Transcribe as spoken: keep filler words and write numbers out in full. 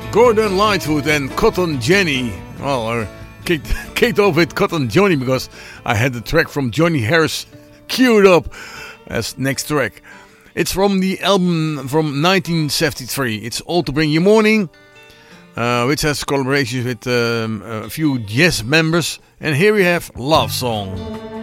Gordon Lightfoot and Cotton Jenny. Well, I kicked, kicked off with Cotton Johnny because I had the track from Johnny Harris queued up as next track. It's from the album from nineteen seventy-three. It's All to Bring You Morning, uh, which has collaborations with um, a few Yes members. And here we have Love Song.